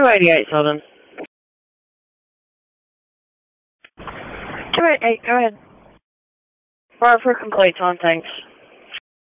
288 Southern. 288, go ahead. For complaints on, thanks.